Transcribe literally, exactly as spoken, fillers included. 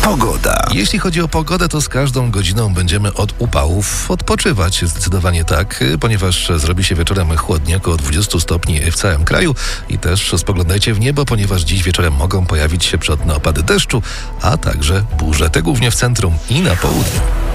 Pogoda. Jeśli chodzi o pogodę, to z każdą godziną będziemy od upałów odpoczywać. Zdecydowanie tak, ponieważ zrobi się wieczorem chłodnie, około dwadzieścia stopni w całym kraju. I też spoglądajcie w niebo, ponieważ dziś wieczorem mogą pojawić się przelotne opady deszczu, a także burze. Te głównie w centrum i na południu.